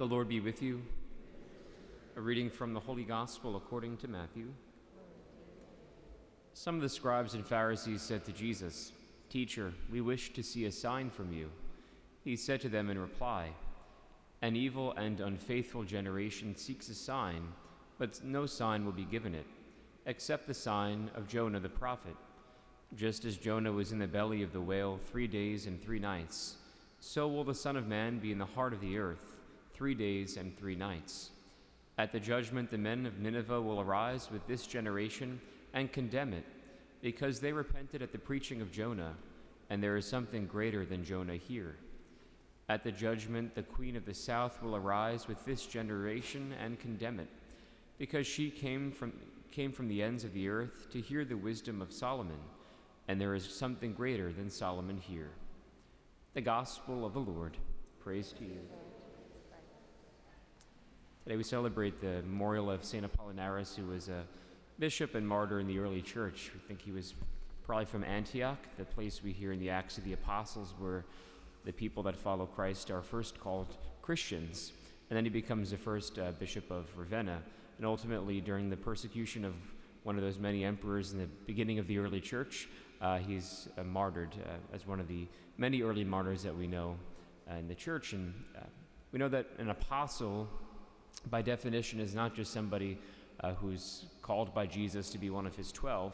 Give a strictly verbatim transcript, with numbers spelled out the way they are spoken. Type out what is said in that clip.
The Lord be with you. A reading from the Holy Gospel according to Matthew. Some of the scribes and Pharisees said to Jesus, "Teacher, we wish to see a sign from you." He said to them in reply, "An evil and unfaithful generation seeks a sign, but no sign will be given it, except the sign of Jonah the prophet. Just as Jonah was in the belly of the whale three days and three nights, so will the Son of Man be in the heart of the earth three days and three nights. At the judgment, the men of Nineveh will arise with this generation and condemn it, because they repented at the preaching of Jonah, and there is something greater than Jonah here. At the judgment, the queen of the south will arise with this generation and condemn it, because she came from, came from the ends of the earth to hear the wisdom of Solomon, and there is something greater than Solomon here." The Gospel of the Lord. Praise to you. Today we celebrate the memorial of Saint Apollinaris, who was a bishop and martyr in the early church. We think he was probably from Antioch, the place we hear in the Acts of the Apostles where the people that follow Christ are first called Christians. And then he becomes the first uh, bishop of Ravenna. And ultimately, during the persecution of one of those many emperors in the beginning of the early church, uh, he's uh, martyred uh, as one of the many early martyrs that we know uh, in the church. And uh, we know that an apostle, by definition, is not just somebody uh, who's called by Jesus to be one of his twelve,